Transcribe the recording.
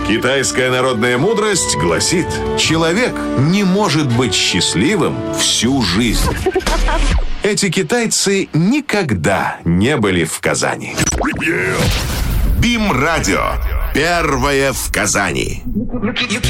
Китайская народная мудрость гласит: человек не может быть счастливым всю жизнь. Эти китайцы никогда не были в Казани. БИМ-радио. Первое в Казани.